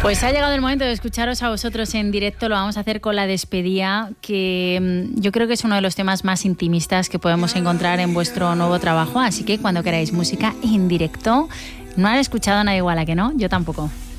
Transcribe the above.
Pues ha llegado el momento de escucharos a vosotros en directo. Lo vamos a hacer con la despedida, que yo creo que es uno de los temas más intimistas que podemos encontrar en vuestro nuevo trabajo. Así que cuando queráis música en directo, no han escuchado a nadie igual, ¿a que no? Yo tampoco.